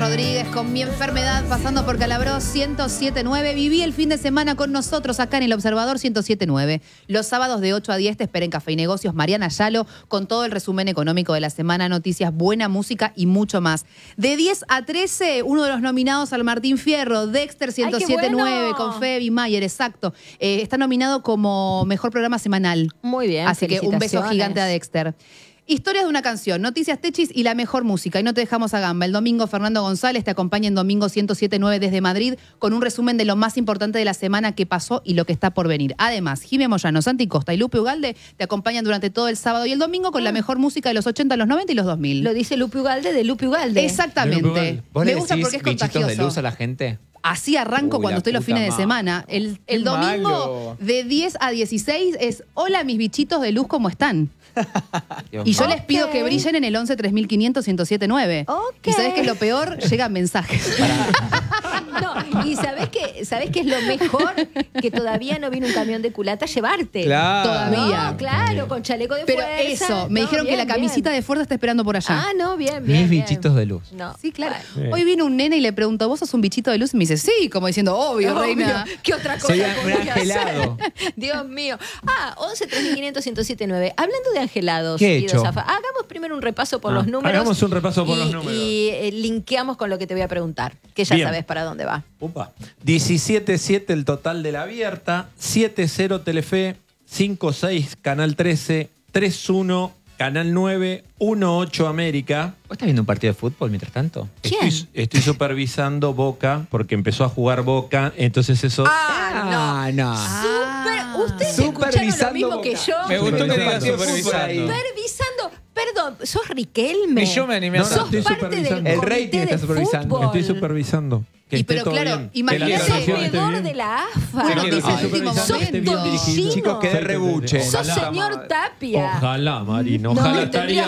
Rodríguez con Mi Enfermedad, pasando por Calabró 107.9. Viví el fin de semana con nosotros acá en El Observador 107.9. Los sábados de 8 a 10 te espera en Café y Negocios Mariana Yalo con todo el resumen económico de la semana, noticias, buena música y mucho más. De 10 a 13, uno de los nominados al Martín Fierro, Dexter 107.9 bueno. con Fede Mayer, exacto. Está nominado como mejor programa semanal. Muy bien, Así que un beso felicitaciones. gigante a Dexter. Historias de una canción, noticias techis y la mejor música. Y no te dejamos a gamba. El domingo Fernando González te acompaña en Domingo 107.9 desde Madrid con un resumen de lo más importante de la semana que pasó y lo que está por venir. Además, Jimé Moyano, Santi Costa y Lupe Ugalde te acompañan durante todo el sábado y el domingo con la mejor música de los 80, los 90 y los 2000. Lo dice Lupe Ugalde de Lupe Ugalde. Exactamente. ¿Vos Me le gusta decís porque es bichitos de contagioso. luz a la gente? Así arranco Uy, cuando la estoy los puta fines de madre. semana. El Qué domingo malo. de 10 a 16 es hola mis bichitos de luz, ¿cómo están? Dios Y yo mío. les pido que brillen en el 11 3500 1079. Ok. Y sabés que lo peor, llegan mensajes. No, y ¿sabés qué es lo mejor? Que todavía no vino un camión de culata a llevarte. Claro. Todavía. No, claro, con chaleco de Pero fuerza. eso, me No, dijeron que bien, la camisita bien. de fuerza está esperando por allá. Ah, no, bien, bien. Mis bien. bichitos de luz. No. Sí, claro. Bueno. Hoy vino un nene y le preguntó, ¿vos sos un bichito de luz? Y me dice, sí, como diciendo, obvio, Obvio. reina. ¿Qué otra cosa Soy un podría angelado. hacer? Dios mío. 11 3500 1079. Hablando de angelados, ¿Qué he Guido hecho? Zaffa, hagamos primero un repaso por los números. Hagamos un repaso por y- los números. Y linkeamos con lo que te voy a preguntar, que ya Bien. sabes para dónde va. Upa. 17-7 el total de la abierta, 7-0 Telefe, 5-6 Canal 13, 3-1 Canal 9, 1-8 América. ¿Vos estás viendo un partido de fútbol mientras tanto? ¿Quién? Estoy supervisando Boca porque empezó a jugar Boca, entonces eso... no. Ustedes escucharon lo Supervisando mismo que Boca. yo. Me gustó que digas Supervisando. supervisando. Supervisando. Perdón, sos Riquelme. Y yo me animé a Sos estoy parte del supervisando. El comité rating está de supervisando. fútbol. Estoy supervisando. Que Y esté pero todo claro, bien. imagínate- Que la Sos transmisión esté veedor bien. de la AFA. Bueno, Sí, que es el estoy último supervisando que esté bien momento. dirigido. Sos Chicos, quedé Toshino. rebuche. Sos señor Tapia. Ojalá, Marino. No, Ojalá tendría estaría